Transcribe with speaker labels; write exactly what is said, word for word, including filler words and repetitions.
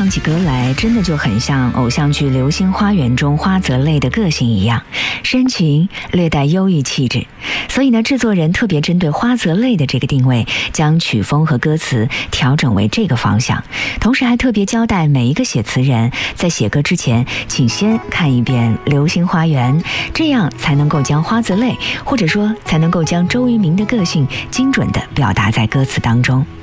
Speaker 1: 唱起歌来真的就很像偶像剧《流星花园》中花泽类的个性一样，深情略带忧郁气质。所以呢，制作人特别针对花泽类的这个定位，将曲风和歌词调整为这个方向，同时还特别交代每一个写词人在写歌之前请先看一遍《流星花园》，这样才能够将花泽类或者说才能够将周渝民的个性精准地表达在歌词当中。